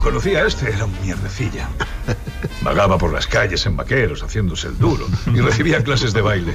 Conocí a este, era un mierdecilla. Vagaba por las calles en vaqueros, haciéndose el duro, y recibía clases de baile.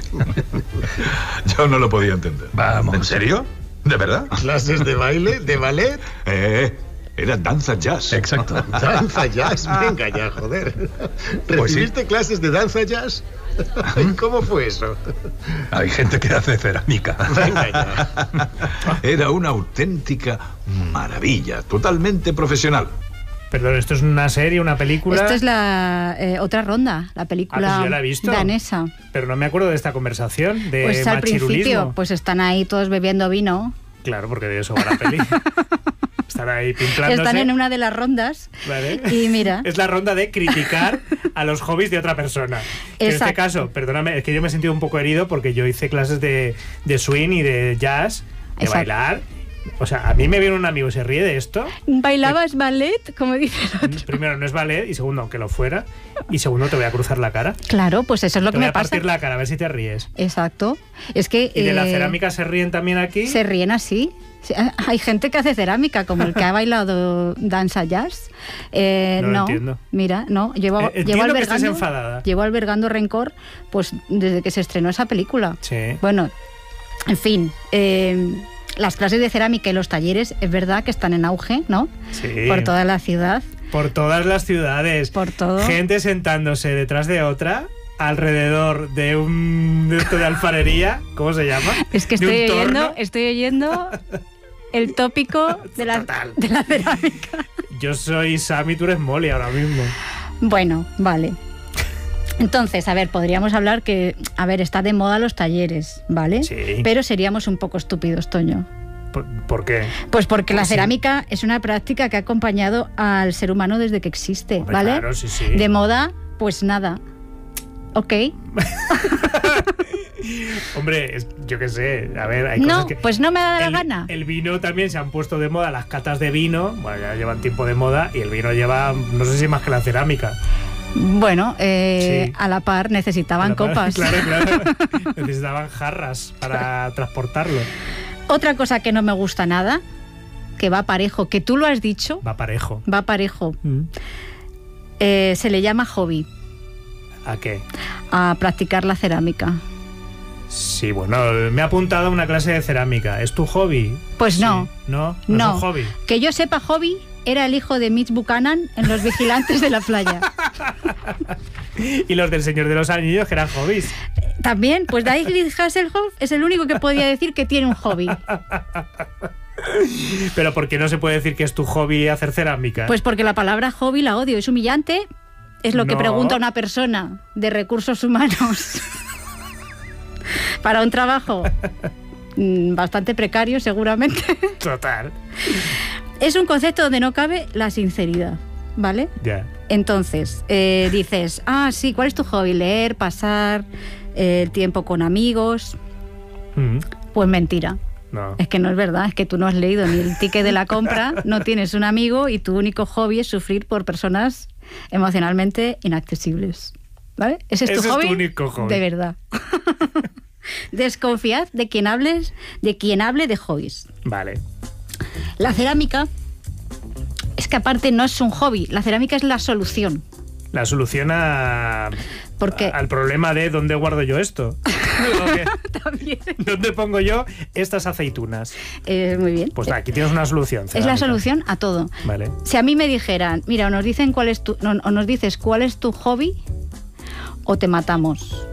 Yo no lo podía entender. Vamos. ¿En serio? ¿De verdad? ¿Clases de baile? ¿De ballet? Era danza jazz. Exacto. ¿Danza jazz? Venga ya, joder. ¿Recibiste clases de danza jazz? ¿Cómo fue eso? Hay gente que hace cerámica. Venga ya. Era una auténtica maravilla, totalmente profesional. Perdón, ¿esto es una serie, una película? Esto es la otra ronda, la película pues yo la he visto, danesa. Pero no me acuerdo de esta conversación, de pues al machirulismo. principio, pues están ahí todos bebiendo vino. Claro, porque de eso va la peli. Están ahí pimplándose. Están en una de las rondas. Vale. Y mira. Es la ronda de criticar a los hobbies de otra persona. En este caso, perdóname, es que yo me he sentido un poco herido porque yo hice clases de swing y de jazz, de bailar. O sea, a mí me viene un amigo y se ríe de esto. ¿Bailabas ballet? Como dice el otro. Primero, no es ballet, y segundo, aunque lo fuera. Y segundo, te voy a cruzar la cara. Claro, pues eso es lo que me pasa. Te voy a partir la cara, a ver si te ríes. Exacto. Es que, ¿Y de la cerámica se ríen también aquí? Se ríen así. Hay gente que hace cerámica, como el que ha bailado danza jazz. No lo entiendo. Mira, no. Llevo albergando rencor pues desde que se estrenó esa película. Sí. Bueno, en fin. Las clases de cerámica y los talleres es verdad que están en auge, ¿no? Sí. Por toda la ciudad. Por todas las ciudades. Por todo. Gente sentándose detrás de otra alrededor de un de alfarería. ¿Cómo se llama? Es que estoy oyendo el tópico de la cerámica. Yo soy Sam y tú eres Molly ahora mismo. Bueno, vale. Entonces, a ver, podríamos hablar que, está de moda los talleres, ¿vale? Sí. Pero seríamos un poco estúpidos, Toño. ¿Por qué? Pues porque la cerámica es una práctica que ha acompañado al ser humano desde que existe, hombre, ¿vale? Claro, sí. De moda, pues nada. Ok. Hombre, yo qué sé, a ver, hay cosas que... pues no me da la gana. El vino también se han puesto de moda, las catas de vino, bueno, ya llevan tiempo de moda, y el vino lleva, no sé si más que la cerámica. Bueno, sí. A la par necesitaban copas. Claro. Necesitaban jarras para transportarlo. Otra cosa que no me gusta nada, que va parejo, que tú lo has dicho. Va parejo. Se le llama hobby. ¿A qué? A practicar la cerámica. Sí, bueno, me he apuntado a una clase de cerámica. ¿Es tu hobby? Pues sí. No. ¿No es un hobby? Que yo sepa, hobby era el hijo de Mitch Buchanan en Los Vigilantes de la Playa. Y los del Señor de los Anillos, que eran hobbies. También, pues David Hasselhoff es el único que podía decir que tiene un hobby. Pero ¿por qué no se puede decir que es tu hobby hacer cerámica? Pues porque la palabra hobby la odio, es humillante. Es lo que pregunta una persona de recursos humanos para un trabajo bastante precario, seguramente. Total. Es un concepto donde no cabe la sinceridad, ¿vale? Ya. Entonces, dices, sí, ¿cuál es tu hobby? Leer, pasar el tiempo con amigos. Pues mentira. No. Es que no es verdad, es que tú no has leído ni el ticket de la compra, no tienes un amigo y tu único hobby es sufrir por personas emocionalmente inaccesibles. ¿Vale? ¿Ese es tu hobby? Es tu único hobby. De verdad. Desconfiad de quien hable de hobbies. Vale. La cerámica es que aparte no es un hobby, la cerámica es la solución. La solución al problema de ¿dónde guardo yo esto? También. ¿Dónde pongo yo estas aceitunas? Muy bien. Pues aquí tienes una solución. Cerámica. Es la solución a todo. Vale. Si a mí me dijeran, mira, o nos dices cuál es tu hobby o te matamos.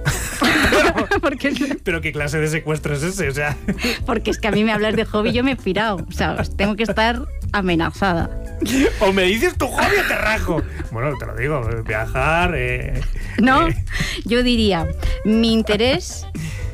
Pero ¿qué clase de secuestro es ese? O sea... Porque es que a mí me hablas de hobby y yo me he pirado. O sea, tengo que estar amenazada. O me dices tu hobby o te rajo. Bueno, te lo digo, viajar... No, yo diría, mi interés,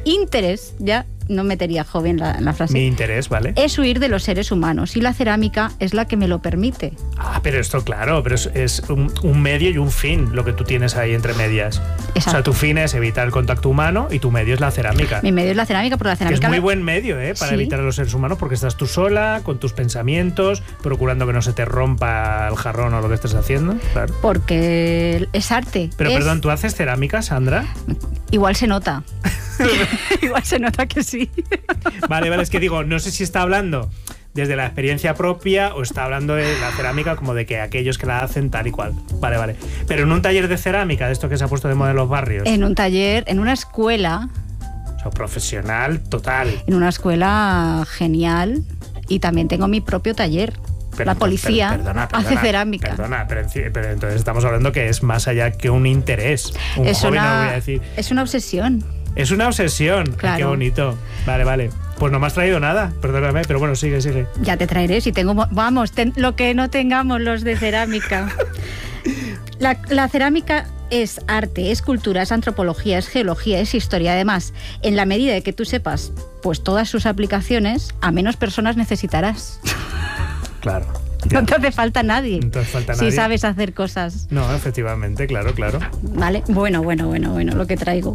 ya no metería hobby en la frase. Mi interés, ¿vale? Es huir de los seres humanos y la cerámica es la que me lo permite. Pero esto claro, pero es un medio y un fin lo que tú tienes ahí entre medias. Exacto. O sea, tu fin es evitar el contacto humano y tu medio es la cerámica. Mi medio es la cerámica, porque la cerámica... Que es muy buen medio, para evitar a los seres humanos, porque estás tú sola, con tus pensamientos, procurando que no se te rompa el jarrón o lo que estés haciendo. Claro. Porque es arte. Pero perdón, ¿tú haces cerámica, Sandra? Igual se nota. Igual se nota que sí. Vale, es que digo, no sé si está hablando desde la experiencia propia o está hablando de la cerámica como de que aquellos que la hacen tal y cual? Vale. Pero en un taller de cerámica, de esto que se ha puesto de moda en los barrios. En un taller, en una escuela. O sea, profesional total. En una escuela genial. Y también tengo mi propio taller. La policía hace cerámica. Perdona, pero entonces estamos hablando que es más allá que un interés. Un hobby, no voy a decir. Es una obsesión. Es una obsesión. Claro. Qué bonito. Vale. Pues no me has traído nada, perdóname, pero bueno, sigue. Ya te traeré, si tengo... Vamos, lo que no tengamos los de cerámica. La cerámica es arte, es cultura, es antropología, es geología, es historia. Además, en la medida de que tú sepas pues todas sus aplicaciones, a menos personas necesitarás. Claro. Ya. No te hace falta nadie. No te hace falta nadie. Si sabes hacer cosas. No, efectivamente, claro. Vale, bueno, lo que traigo.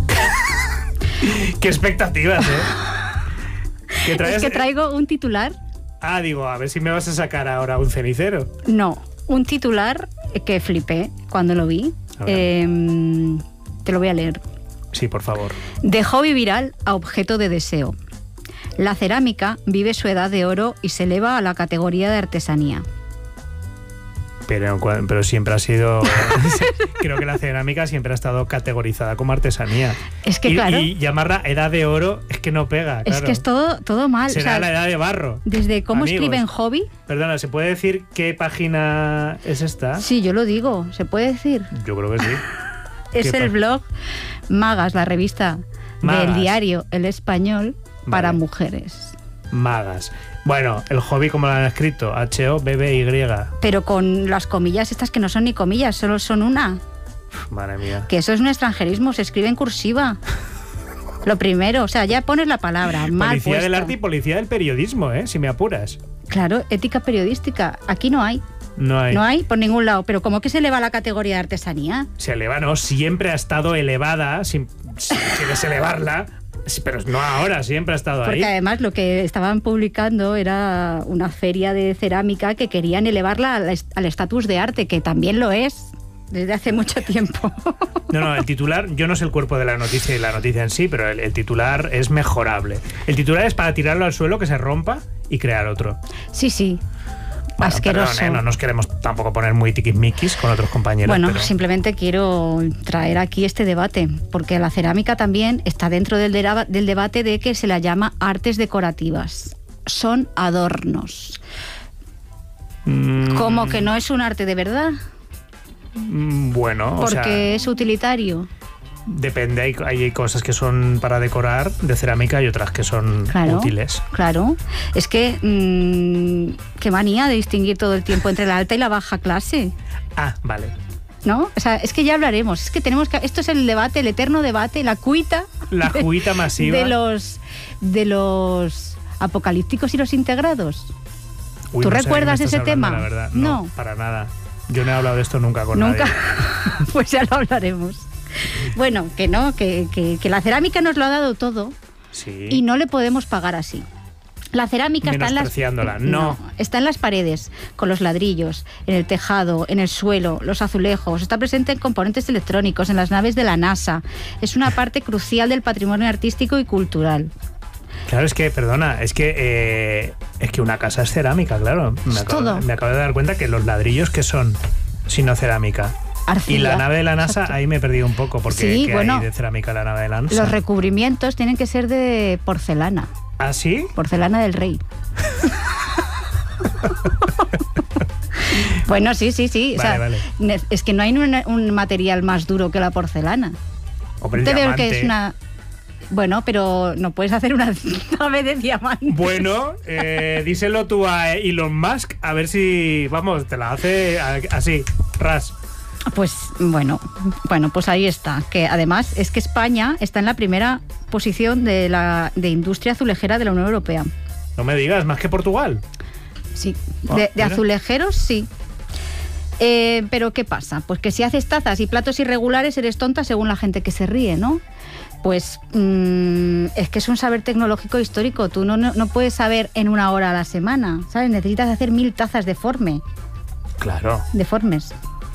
Qué expectativas, ¿eh? Es que traigo un titular. Digo, a ver si me vas a sacar ahora un cenicero. No, un titular que flipé cuando lo vi. Te lo voy a leer. Sí, por favor. De hobby viral a objeto de deseo. La cerámica vive su edad de oro y se eleva a la categoría de artesanía. Pero siempre ha sido... Creo que la cerámica siempre ha estado categorizada como artesanía. Es que claro... Y llamarla edad de oro es que no pega, claro. Es que es todo mal. Será la edad de barro. Desde cómo amigos. Escriben hobby... Perdona, ¿se puede decir qué página es esta? Sí, yo lo digo. ¿Se puede decir? Yo creo que sí. Es el blog Magas, la revista del diario El Español para mujeres. Magas. Bueno, el hobby, como lo han escrito, HOBBY. Pero con las comillas estas que no son ni comillas, solo son una. Madre mía. Que eso es un extranjerismo, se escribe en cursiva. Lo primero, o sea, ya pones la palabra mal Policía puesta. del arte y policía del periodismo, si me apuras. Claro, ética periodística. Aquí no hay. No hay por ningún lado. Pero ¿cómo que se eleva la categoría de artesanía? Se eleva, no, siempre ha estado elevada, si quieres elevarla, pero no ahora, siempre ha estado ahí. Porque además lo que estaban publicando era una feria de cerámica que querían elevarla al estatus de arte, que también lo es desde hace mucho tiempo. No, el titular, yo no sé el cuerpo de la noticia y la noticia en sí, pero el titular es mejorable. El titular es para tirarlo al suelo, que se rompa y crear otro. Sí. Bueno, asqueroso. Perdón, no nos queremos tampoco poner muy tiquismiquis con otros compañeros. Bueno, pero... simplemente quiero traer aquí este debate, porque la cerámica también está dentro del debate de que se la llama artes decorativas. Son adornos. ¿Cómo que no es un arte de verdad? Bueno, porque es utilitario. Depende, hay cosas que son para decorar de cerámica y otras que son útiles. Claro, es que qué manía de distinguir todo el tiempo entre la alta y la baja clase. Vale. ¿No? O sea, es que ya hablaremos, es que tenemos que... Esto es el debate, el eterno debate, la cuita... La cuita masiva. De los apocalípticos y los integrados. Uy, ¿Tú no recuerdas sé de qué me estás ese hablando, tema? la verdad. No, para nada. Yo no he hablado de esto nunca con nadie. Pues ya lo hablaremos. Bueno, que la cerámica nos lo ha dado todo, sí, y no le podemos pagar así. La cerámica está en las paredes, con los ladrillos, en el tejado, en el suelo, los azulejos, está presente en componentes electrónicos, en las naves de la NASA. Es una parte crucial del patrimonio artístico y cultural. Claro, es que, perdona, es que una casa es cerámica, claro. Me acabo de dar cuenta que los ladrillos que son, sino cerámica. Arcilla. Y la nave de la NASA, ahí me he perdido un poco, porque sí, ¿qué hay de cerámica la nave de la NASA? Los recubrimientos tienen que ser de porcelana. ¿Ah, sí? Porcelana del rey. Bueno, sí. Vale. Es que no hay un material más duro que la porcelana. Hombre, el diamante. Que es una... Bueno, pero no puedes hacer una nave de diamante. Bueno, díselo tú a Elon Musk, a ver si, vamos, te la hace así, ras. Pues bueno, pues ahí está. Que además es que España está en la primera posición de industria azulejera de la Unión Europea. No me digas, ¿más que Portugal? Sí, de azulejeros sí. Pero ¿qué pasa? Pues que si haces tazas y platos irregulares eres tonta según la gente que se ríe, ¿no? Pues es que es un saber tecnológico histórico. Tú no puedes saber en una hora a la semana, ¿sabes? Necesitas hacer 1000 tazas deformes. Claro. Deformes.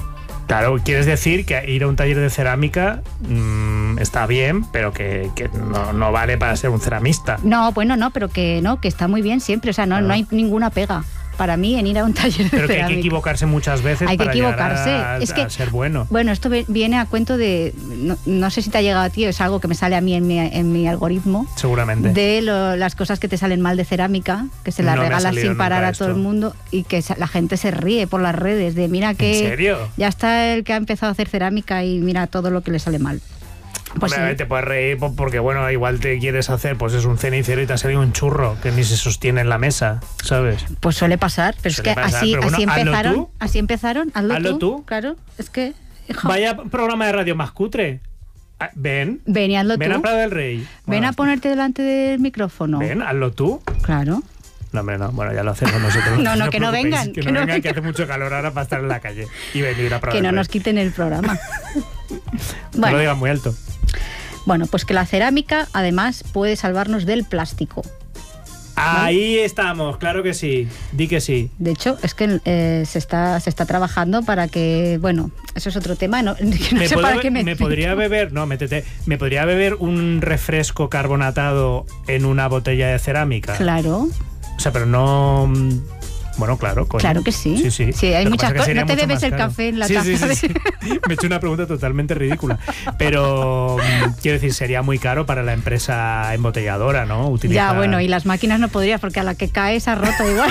Claro, quieres decir que ir a un taller de cerámica está bien, pero que no vale para ser un ceramista. No, bueno, no, pero que está muy bien siempre. O sea, no hay ninguna pega para mí en ir a un taller de cerámica. Pero que hay que equivocarse muchas veces para llegar a ser bueno. Bueno, esto viene a cuento de... No sé si te ha llegado a ti, es algo que me sale a mí en mi algoritmo. Seguramente. De las cosas que te salen mal de cerámica, que se las regalas sin parar a todo el mundo y que la gente se ríe por las redes de mira que... ¿En serio? Ya está el que ha empezado a hacer cerámica y mira todo lo que le sale mal. Pues hombre, sí. Te puedes reír porque, bueno, igual te quieres hacer, pues es un cenicero y te ha salido un churro que ni se sostiene en la mesa, ¿sabes? Pues suele pasar, pero suele es que pasar, así empezaron. Así empezaron, hazlo tú. Claro, es que... Hijo. Vaya programa de radio más cutre. Ven y hazlo tú. Ven a Prado del Rey. Ven a ponerte delante del micrófono. Ven, hazlo tú. Claro. No, hombre, no. Bueno, ya lo hacemos nosotros. no, que no vengan. Que no vengan, que hace mucho calor ahora para estar en la calle y venir a Prado Que del no Rey. Nos quiten el programa. No lo digan muy alto. Bueno, pues que la cerámica, además, puede salvarnos del plástico. Ahí estamos, claro que sí. Di que sí. De hecho, es que se está trabajando para que... Bueno, eso es otro tema. No sé para qué me podría beber... No, métete. ¿Me podría beber un refresco carbonatado en una botella de cerámica? Claro. O sea, pero no... Bueno, claro. Coño. Claro que sí. Sí, hay muchas cosas. No te bebes el café en la taza. Sí. Me he hecho una pregunta totalmente ridícula. Pero quiero decir, sería muy caro para la empresa embotelladora, ¿no? Ya, bueno, y las máquinas no podría, porque a la que cae se ha roto igual.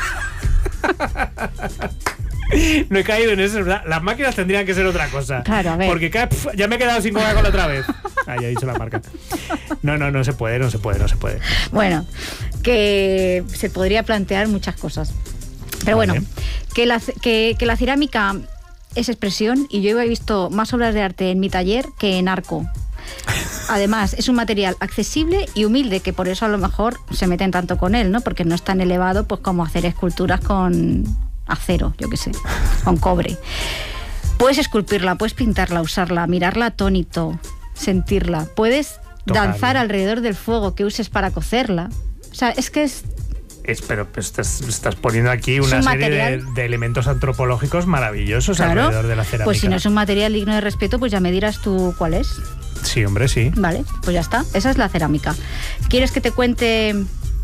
No he caído en eso, ¿verdad? Las máquinas tendrían que ser otra cosa. Claro, a ver. Porque ya me he quedado sin Coca-Cola otra vez. Ya he dicho la marca. No se puede. Bueno, que se podría plantear muchas cosas. Pero bueno, que la cerámica es expresión y yo he visto más obras de arte en mi taller que en Arco. Además, es un material accesible y humilde, que por eso a lo mejor se meten tanto con él, ¿no? Porque no es tan elevado pues como hacer esculturas con acero, yo qué sé, con cobre. Puedes esculpirla, puedes pintarla, usarla, mirarla atónito, sentirla. Puedes danzar alrededor del fuego que uses para cocerla. O sea, es que pero estás poniendo aquí una serie de elementos antropológicos maravillosos alrededor de la cerámica. Pues si no es un material digno de respeto, pues ya me dirás tú cuál es. Sí, hombre, sí. Vale, pues ya está. Esa es la cerámica. ¿Quieres que te cuente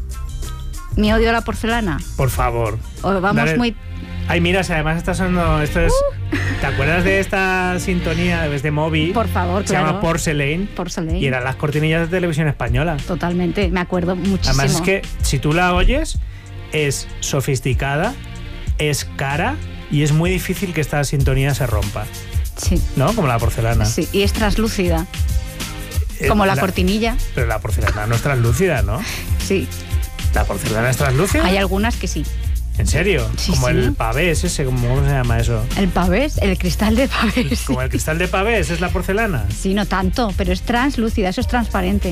mi odio a la porcelana? Por favor. O vamos muy... Ay, mira, si además está sonando... Esto es... ¿Te acuerdas de esta sintonía de Moby? Por favor, Se llama Porcelain. Y eran las cortinillas de televisión española. Totalmente, me acuerdo muchísimo. Además es que si tú la oyes, es sofisticada, es cara y es muy difícil que esta sintonía se rompa. Sí. ¿No? Como la porcelana. Sí, y es translúcida. Como la cortinilla. Pero la porcelana no es translúcida, ¿no? Sí. ¿La porcelana es translúcida? Hay algunas que sí. ¿En serio? Sí, como el pavés ese, ¿cómo se llama eso? ¿El pavés? El cristal de pavés. ¿Como el cristal de pavés es la porcelana? Sí, no tanto, pero es translúcida, eso es transparente.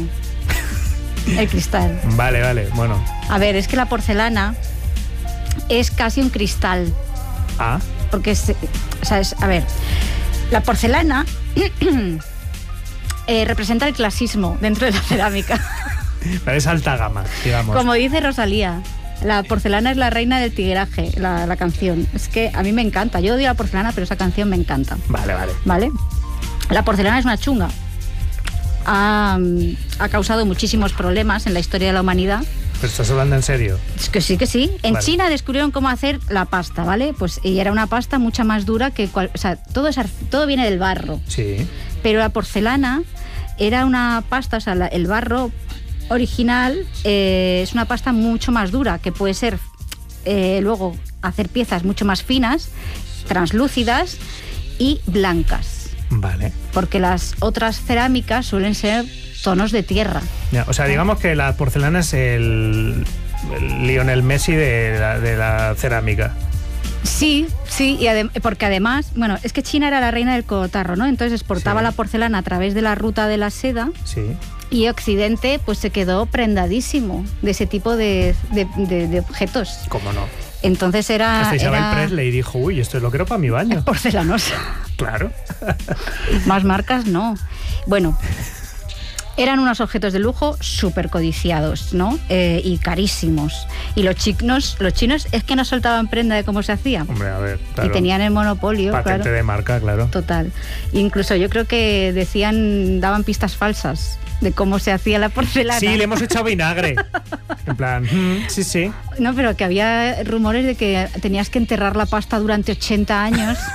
El cristal. Vale, bueno. A ver, es que la porcelana es casi un cristal. Ah. Porque a ver, la porcelana representa el clasismo dentro de la cerámica. Pero es alta gama, digamos. Como dice Rosalía, la porcelana es la reina del tigueraje, la canción. Es que a mí me encanta. Yo odio la porcelana, pero esa canción me encanta. Vale. La porcelana es una chunga. Ha causado muchísimos problemas en la historia de la humanidad. ¿Pero estás hablando en serio? Es que sí. En China descubrieron cómo hacer la pasta, ¿vale? Pues y era una pasta mucho más dura que... O sea, todo viene del barro. Sí. Pero la porcelana era una pasta, o sea, el barro original es una pasta mucho más dura, que puede ser luego hacer piezas mucho más finas, translúcidas y blancas. Vale. Porque las otras cerámicas suelen ser tonos de tierra. Ya, o sea, digamos que la porcelana es el Lionel Messi de la cerámica. Sí, porque además, bueno, es que China era la reina del cotarro, ¿no? Entonces exportaba la porcelana a través de la ruta de la seda. Sí. Y Occidente pues se quedó prendadísimo de ese tipo de objetos. ¿Cómo no? Entonces hasta Isabel Presley dijo, uy, esto es lo que era para mi baño. Porcelanosa. Claro. Más marcas no. Bueno, Eran unos objetos de lujo súper codiciados, ¿no? Y carísimos. Y los chinos es que no soltaban prenda de cómo se hacía. Hombre, a ver, claro. Y tenían el monopolio. Patente claro. de marca, claro. Total. Incluso yo creo que daban pistas falsas de cómo se hacía la porcelana. Sí, le hemos echado vinagre. En plan, sí. No, pero que había rumores de que tenías que enterrar la pasta durante 80 años